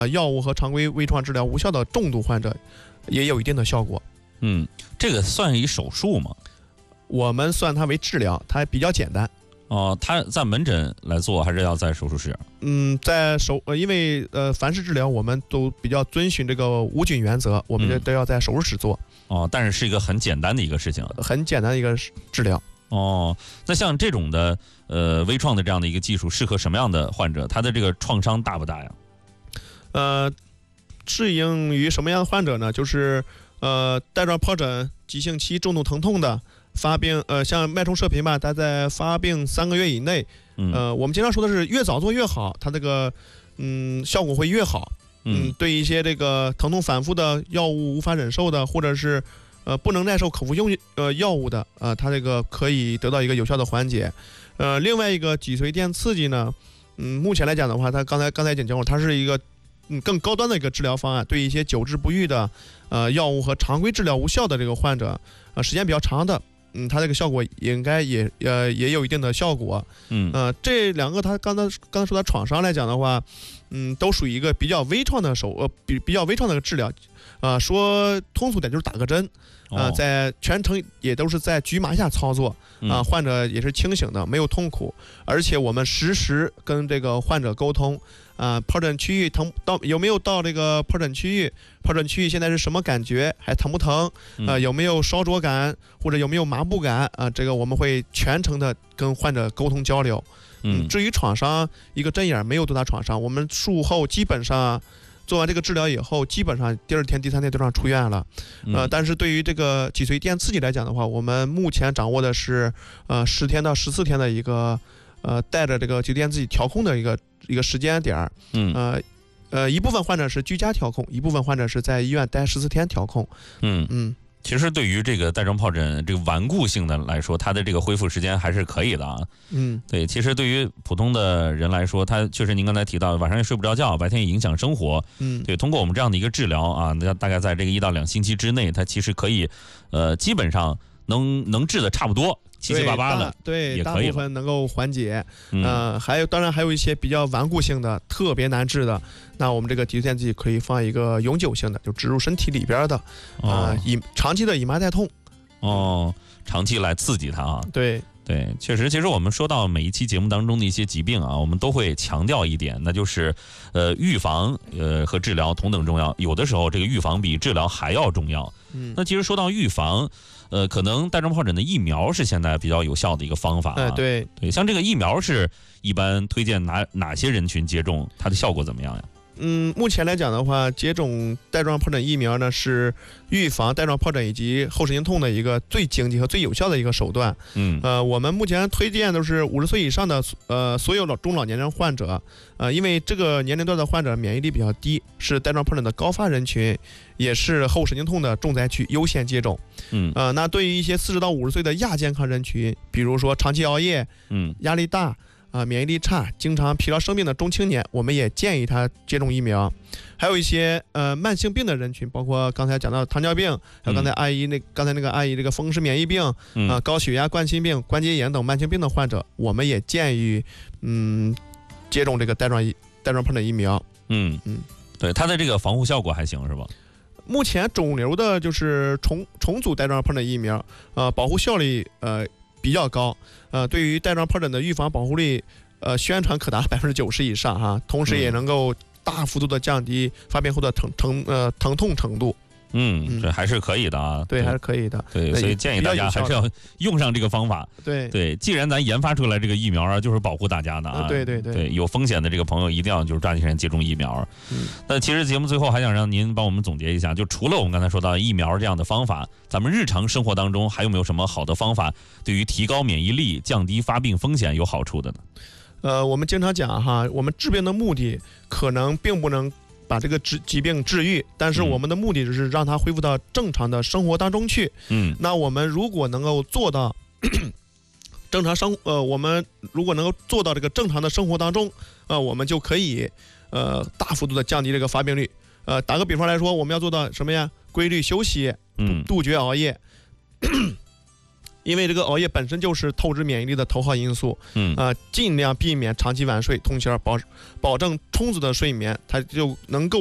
药物和常规微创治疗无效的重度患者也有一定的效果。 这个算一手术吗？ 我们算它为治疗，它比较简单。 它在门诊来做还是要在手术室？ 因为凡是治疗我们都比较遵循这个无菌原则，我们都要在手术室做。 但是是一个很简单的一个事情， 很简单的一个治疗。 那像这种的微创的这样的一个技术，适合什么样的患者？它的这个创伤大不大呀？ 适应于什么样的患者呢？就是带状疱疹、急性期重度疼痛的。发病像脉冲射频吧，它在发病3个月以内，我们经常说的是越早做越好，它这个效果会越好。对一些这个疼痛反复的、药物无法忍受的，或者是不能耐受口服药物的，它这个可以得到一个有效的缓解。另外一个脊髓电刺激呢，目前来讲的话，它刚才已经讲过，它是一个更高端的一个治疗方案，对一些久治不愈的药物和常规治疗无效的这个患者，时间比较长的。它这个效果应该也有一定的效果。这两个他刚才说的创伤来讲的话，都属于一个比较微创的比较微创的一个治疗。说通俗点就是打个针。在全程也都是在局麻下操作。患者也是清醒的，没有痛苦，而且我们实时跟这个患者沟通。疱疹区域有没有到这个疱疹区域？疱疹区域现在是什么感觉？还疼不疼？有没有烧灼感？或者有没有麻木感？这个我们会全程的跟患者沟通交流。至于创伤，一个针眼没有多大创伤，我们术后基本上做完这个治疗以后，基本上第2天、第3天就让出院了。但是对于这个脊髓电刺激来讲的话，我们目前掌握的是10天到14天的一个带着这个脊髓电刺激调控的一个时间点。一部分患者是居家调控，一部分患者是在医院待14天调控。 其实对于这个带状疱疹这个顽固性的来说，它的这个恢复时间还是可以的啊。对，其实对于普通的人来说，他确实您刚才提到晚上也睡不着觉，白天也影响生活。对，通过我们这样的一个治疗啊，大概在这个1到2星期之内，它其实可以基本上能治的差不多。七七八八的， 对， 也可以大部分能够缓解。当然还有一些比较顽固性的、特别难治的，那我们这个脊髓电刺激可以放一个永久性的，就植入身体里边的，长期的以麻带痛。 长期来刺激它啊。 对， 确实，其实我们说到每一期节目当中的一些疾病啊，我们都会强调一点，那就是预防和治疗同等重要，有的时候这个预防比治疗还要重要。那其实说到预防，可能带状疱疹的疫苗是现在比较有效的一个方法。 对， 像这个疫苗是一般推荐哪些人群接种，它的效果怎么样呀？ 目前来讲的话，接种带状疱疹疫苗呢，是预防带状疱疹以及后神经痛的一个最经济和最有效的一个手段。我们目前推荐都是50岁以上的所有中老年人患者。因为这个年龄段的患者免疫力比较低，是带状疱疹的高发人群，也是后神经痛的重灾区，优先接种。那对于一些40到50岁的亚健康人群，比如说长期熬夜，压力大。免疫力差、经常疲劳生病的中青年，我们也建议他接种疫苗。还有一些慢性病的人群，包括刚才讲到糖尿病，还有刚才那个阿姨这个风湿免疫病，高血压、冠心病、关节炎等慢性病的患者，我们也建议接种这个带状疱疹疫苗。 对，它的这个防护效果还行是吧？ 目前肿瘤的就是重组带状疱疹疫苗，保护效率比较高。对于带状疱疹的预防保护力，宣传可达90%以上哈，同时也能够大幅度的降低发病后的疼痛程度。 这还是可以的啊。 对，还是可以的。 对，所以建议大家还是要用上这个方法。对，既然咱研发出来这个疫苗啊，就是保护大家的啊。对，有风险的这个朋友一定要就是抓紧时间接种疫苗。那其实节目最后还想让您帮我们总结一下，就除了我们刚才说到疫苗这样的方法，咱们日常生活当中还有没有什么好的方法，对于提高免疫力、降低发病风险有好处的呢？ 我们经常讲哈，我们治病的目的可能并不能把这个疾病治愈，但是我们的目的就是让它恢复到正常的生活当中去。那我们如果能够做到我们如果能够做到这个正常的生活当中，我们就可以大幅度的降低这个发病率。打个比方来说，我们要做到什么呀？规律休息，杜绝熬夜。 因为这个熬夜本身就是透支免疫力的头号因素，尽量避免长期晚睡，通宵保证充足的睡眠，它就能够